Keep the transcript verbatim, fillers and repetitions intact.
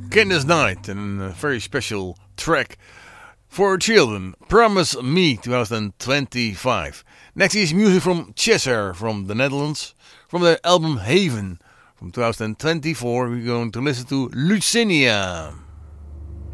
Candace Knight and a very special track for children, Promise Me twenty twenty-five. Next is music from Cheshire from the Netherlands, from their album Haven from twenty twenty-four. We're going to listen to Lucinia.